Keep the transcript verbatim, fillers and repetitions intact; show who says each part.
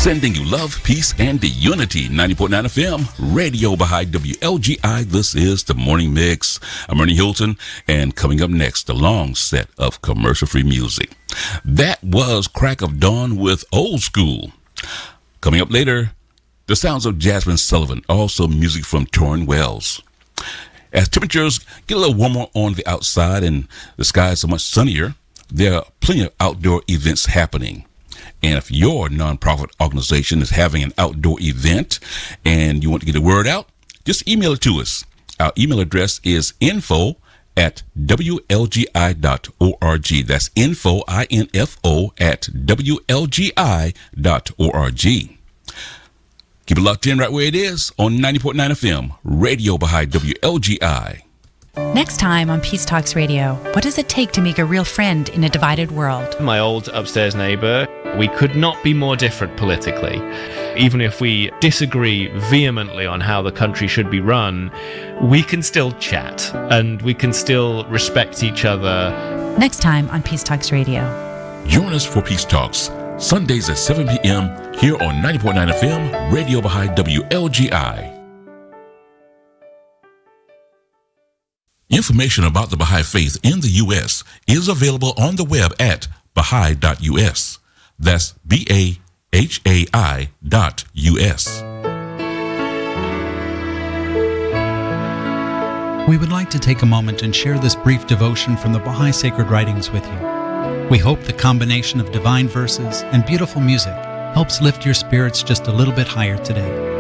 Speaker 1: Sending you love, peace, and the unity. ninety point nine F M, Radio Baha'i W L G I. This is the Morning Mix. I'm Ernie Hilton, and coming up next, a long set of commercial-free music. That was Crack of Dawn with Old School. Coming up later, the sounds of Jasmine Sullivan, also music from Torrin Wells. As temperatures get a little warmer on the outside and the skies are much sunnier, there are plenty of outdoor events happening. And if your nonprofit organization is having an outdoor event and you want to get the word out, just email it to us. Our email address is info at W L G I dot org. That's info, I N F O, at W L G I dot org. Keep it locked in right where it is on ninety point nine F M, Radio Baha'i W L G I.
Speaker 2: Next time on Peace Talks Radio, what does it take to make a real friend in a divided world?
Speaker 3: My old upstairs neighbour, we could not be more different politically. Even if we disagree vehemently on how the country should be run, we can still chat and we can still respect each other.
Speaker 2: Next time on Peace Talks Radio.
Speaker 1: Join us for Peace Talks, Sundays at seven p.m. here on ninety point nine F M, Radio Baha'i W L G I. Information about the Baha'i Faith in the U S is available on the web at baha'i dot U S. That's B A H A I dot U S.
Speaker 4: We would like to take a moment and share this brief devotion from the Baha'i Sacred Writings with you. We hope the combination of divine verses and beautiful music helps lift your spirits just a little bit higher today.